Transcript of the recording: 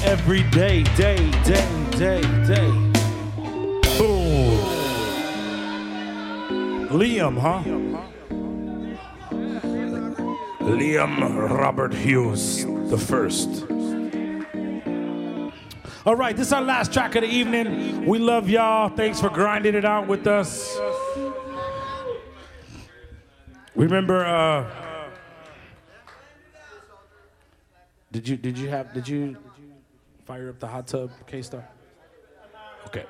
every day. Boom. Liam, huh? Liam Robert Hughes the first. All right, this is our last track of the evening. We love y'all. Thanks for grinding it out with us. Remember, did you fire up the hot tub, K-Star? Okay.